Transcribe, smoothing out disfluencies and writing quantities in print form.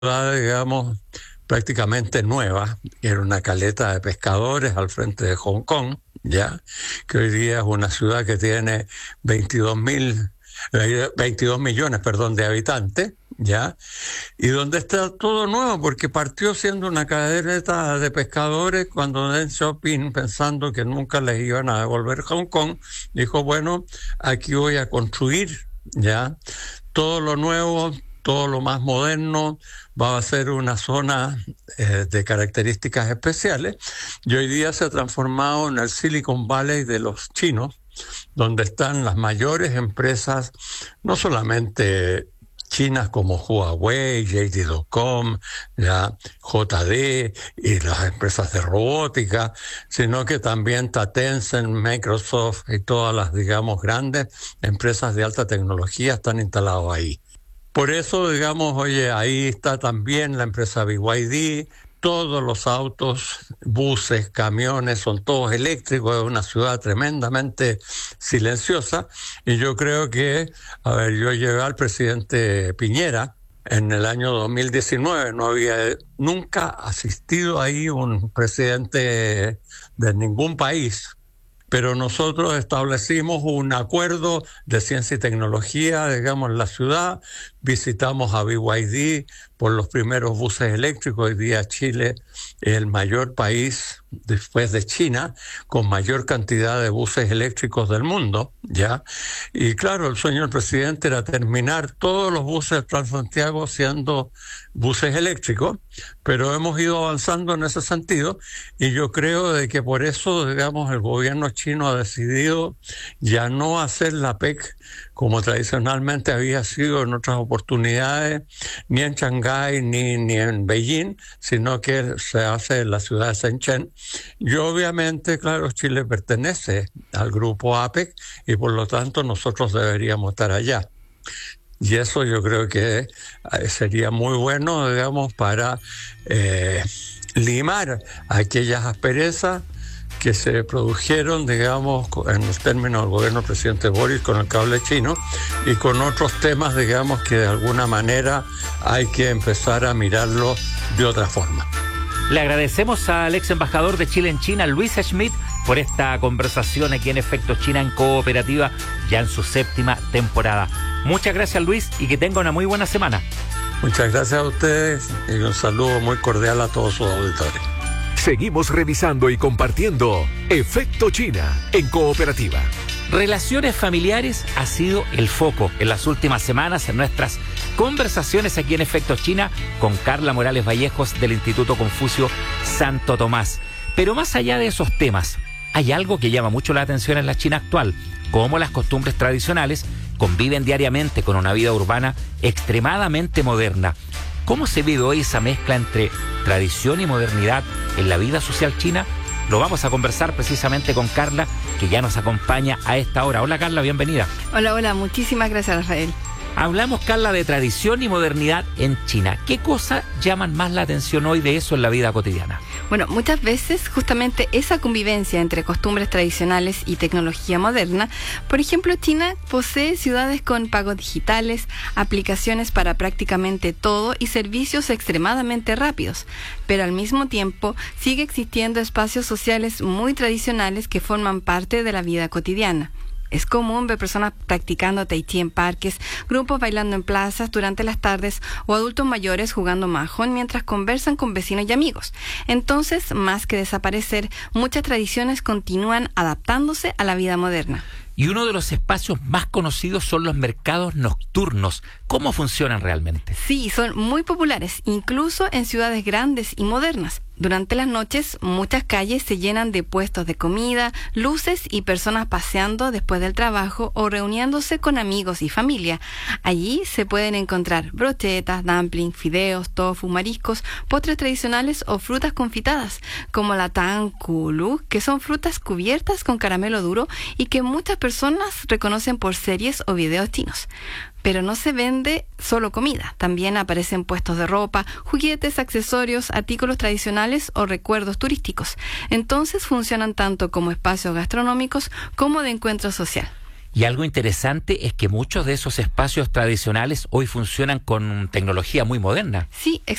ciudad, digamos, prácticamente nueva, era una caleta de pescadores al frente de Hong Kong, ya, que hoy día es una ciudad que tiene 22 millones, perdón, de habitantes, ya, y donde está todo nuevo, porque partió siendo una cadena de pescadores cuando Deng Xiaoping, pensando que nunca les iban a devolver Hong Kong, dijo, bueno, aquí voy a construir, ya, todo lo nuevo, todo lo más moderno, va a ser una zona de características especiales, y hoy día se ha transformado en el Silicon Valley de los chinos, donde están las mayores empresas, no solamente chinas como Huawei, JD.com, la JD y las empresas de robótica, sino que también está Tencent, Microsoft y todas las, digamos, grandes empresas de alta tecnología están instaladas ahí. Por eso, digamos, oye, ahí está también la empresa BYD, todos los autos, buses, camiones, son todos eléctricos, es una ciudad tremendamente silenciosa, y yo creo que, yo llevé al presidente Piñera en el año 2019, no había nunca asistido ahí un presidente de ningún país, pero nosotros establecimos un acuerdo de ciencia y tecnología, digamos, en la ciudad, visitamos a BYD por los primeros buses eléctricos. Hoy día Chile es el mayor país, después de China, con mayor cantidad de buses eléctricos del mundo, ¿ya? Y claro, el sueño del presidente era terminar todos los buses de Transantiago siendo buses eléctricos, pero hemos ido avanzando en ese sentido, y yo creo de que por eso, digamos, el gobierno chino ha decidido ya no hacer la PEC como tradicionalmente había sido en otras oportunidades, ni en Shanghái ni en Beijing, sino que se hace en la ciudad de Shenzhen. Y obviamente, claro, Chile pertenece al grupo APEC y por lo tanto nosotros deberíamos estar allá. Y eso yo creo que sería muy bueno, digamos, para limar aquellas asperezas que se produjeron, digamos, en los términos del gobierno del presidente Boris con el cable chino y con otros temas, digamos, que de alguna manera hay que empezar a mirarlo de otra forma. Le agradecemos al ex embajador de Chile en China, Luis Schmidt, por esta conversación aquí en Efecto China en Cooperativa, ya en su 7ª temporada. Muchas gracias, Luis, y que tenga una muy buena semana. Muchas gracias a ustedes y un saludo muy cordial a todos sus auditores. Seguimos revisando y compartiendo Efecto China en Cooperativa. Relaciones familiares ha sido el foco en las últimas semanas en nuestras conversaciones aquí en Efecto China con Carla Morales Vallejos del Instituto Confucio Santo Tomás. Pero más allá de esos temas, hay algo que llama mucho la atención en la China actual, cómo las costumbres tradicionales conviven diariamente con una vida urbana extremadamente moderna. ¿Cómo se vive hoy esa mezcla entre tradición y modernidad en la vida social china? Lo vamos a conversar precisamente con Carla, que ya nos acompaña a esta hora. Hola, Carla, bienvenida. Hola, muchísimas gracias, Rafael. Hablamos, Carla, de tradición y modernidad en China. ¿Qué cosas llaman más la atención hoy de eso en la vida cotidiana? Bueno, muchas veces justamente esa convivencia entre costumbres tradicionales y tecnología moderna. Por ejemplo, China posee ciudades con pagos digitales, aplicaciones para prácticamente todo y servicios extremadamente rápidos. Pero al mismo tiempo sigue existiendo espacios sociales muy tradicionales que forman parte de la vida cotidiana. Es común ver personas practicando tai chi en parques, grupos bailando en plazas durante las tardes o adultos mayores jugando mahjong mientras conversan con vecinos y amigos. Entonces, más que desaparecer, muchas tradiciones continúan adaptándose a la vida moderna. Y uno de los espacios más conocidos son los mercados nocturnos. ¿Cómo funcionan realmente? Sí, son muy populares, incluso en ciudades grandes y modernas. Durante las noches, muchas calles se llenan de puestos de comida, luces y personas paseando después del trabajo o reuniéndose con amigos y familia. Allí se pueden encontrar brochetas, dumplings, fideos, tofu, mariscos, postres tradicionales o frutas confitadas, como la tang kulu, que son frutas cubiertas con caramelo duro y que muchas personas reconocen por series o videos chinos. Pero no se vende solo comida, también aparecen puestos de ropa, juguetes, accesorios, artículos tradicionales o recuerdos turísticos. Entonces funcionan tanto como espacios gastronómicos como de encuentro social. Y algo interesante es que muchos de esos espacios tradicionales hoy funcionan con tecnología muy moderna. Sí,